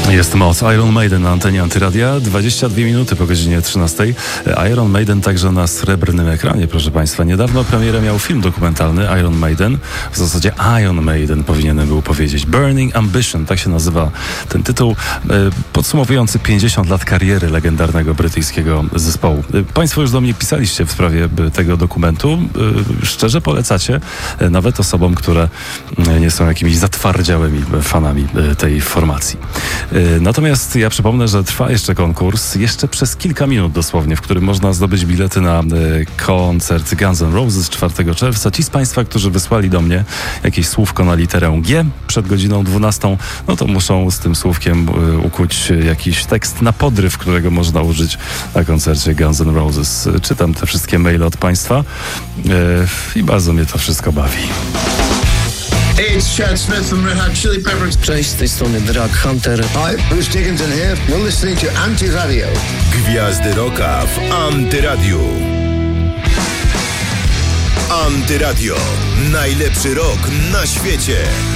Jest moc. Iron Maiden na antenie Antyradia. 22 minuty po godzinie 13. Iron Maiden także na srebrnym ekranie, proszę Państwa. Niedawno premierę miał film dokumentalny Iron Maiden. W zasadzie Iron Maiden powinienem był powiedzieć. Burning Ambition, tak się nazywa ten tytuł, podsumowujący 50 lat kariery legendarnego brytyjskiego zespołu. Państwo już do mnie pisaliście w sprawie tego dokumentu. Szczerze polecacie, nawet osobom, które nie są jakimiś zatwardziałymi fanami tej formacji. Natomiast ja przypomnę, że trwa jeszcze konkurs, jeszcze przez kilka minut dosłownie, w którym można zdobyć bilety na koncert Guns N' Roses 4 czerwca. Ci z Państwa, którzy wysłali do mnie jakieś słówko na literę G przed godziną 12, no to muszą z tym słówkiem ukuć jakiś tekst na podryw, którego można użyć na koncercie Guns N' Roses. Czytam te wszystkie maile od Państwa i bardzo mnie to wszystko bawi. Hey, it's Chad Smith from Red Hot Chili Peppers. Cześć, z tej strony Drag Hunter. Hi, Bruce Dickinson here. You're listening to Anti-Radio. Gwiazdy Rocka w Antyradiu. Antyradio. Najlepszy rock na świecie.